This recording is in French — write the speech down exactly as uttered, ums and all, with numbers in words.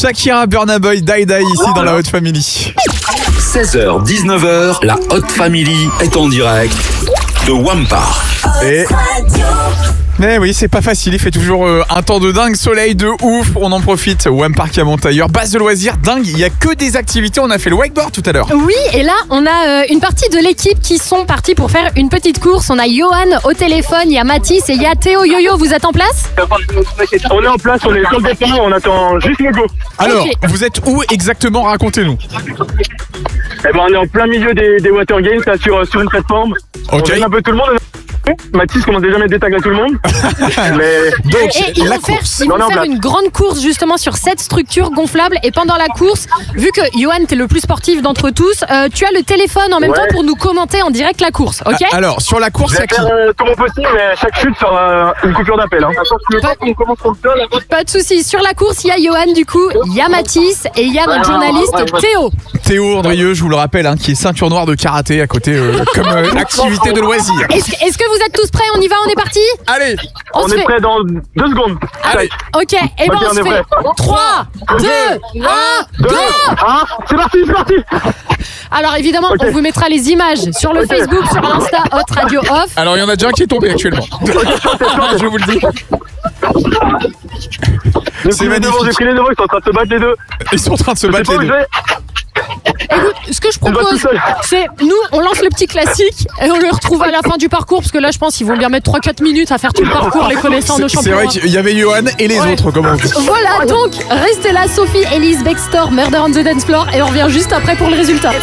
Shakira, Burna Boy, Die Die ici dans la Hot Family. seize heures dix-neuf heures, la Hot Family est en direct de Wampar. Et... Mais oui, c'est pas facile, il fait toujours euh, un temps de dingue, soleil de ouf, on en profite. Wampar qui a monté ailleurs, base de loisirs dingue, il y a que des activités, on a fait le wakeboard tout à l'heure. Oui, et là on a euh, une partie de l'équipe qui sont partis pour faire une petite course. On a Johan au téléphone, il y a Mathis et il y a Théo. Yo-Yo, vous êtes en place? On est en place, on est sur le départ, on attend juste le go. Alors, Ok. vous êtes où exactement? Racontez-nous. Eh ben, on est en plein milieu des, des Water Games, là, sur, sur une plateforme. Ok. On aide un peu tout le monde. Mathis commence déjà à mettre des tags à tout le monde. Mais Donc, Et ils la vont faire, course. ils On est vont en faire place. une grande course justement sur cette structure gonflable. Et pendant la course, vu que Johan t'es le plus sportif d'entre tous, euh, tu as le téléphone en même Ouais. temps pour nous commenter en direct la course, ok? Ah, alors, sur la course, je il y a vais qui? faire euh, tout mon possible, mais chaque chute sera une coupure d'appel. Hein. On commence comme ça, là. Pas de soucis. Sur la course, il y a Johan du coup, il y a Mathis et il y a notre journaliste Théo. Théo Andrieux, je vous le rappelle, hein, qui est ceinture noire de karaté à côté euh, comme euh, activité de loisir. Est-ce que, est-ce que vous êtes tous prêts? On y va, on est parti? Allez, On se est fait. prêt dans deux secondes. allez. Ok, et ben Ok, on on se est fait prêt. trois, deux, un, Deux, go! un, c'est parti, c'est parti. Alors évidemment, Ok. on vous mettra les images sur le Facebook, sur l'Insta Hot Radio Off. Alors, il y en a déjà un qui est tombé actuellement. Je vous le dis. J'ai C'est pris les devants, magnifique. j'ai pris les devants, ils sont en train de se battre les deux. Ils sont en train de se Je sais battre pas où les je deux. vais. Écoute, ce que je Je vais propose, tout seul. c'est nous, on lance le petit classique et on le retrouve à la fin du parcours parce que là, je pense qu'ils vont bien mettre trois quatre minutes à faire tout le parcours, les connaissant nos C'est c'est vrai champions. qu'il y avait Johan et les Ouais. autres, comme on dit. Voilà, donc restez là, Sophie, Elise, Bextor, Murder on the Dance Floor et on revient juste après pour le résultat.